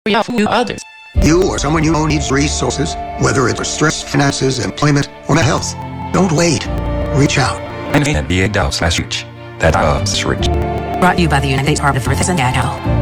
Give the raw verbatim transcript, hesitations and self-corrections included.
out for others. You or someone you know needs resources, whether it's for stress, finances, employment, or mental health. Don't wait. Reach out. N V A dot slash reach. That helps reach. Brought to you by the United States Department of Earth and Ag Health.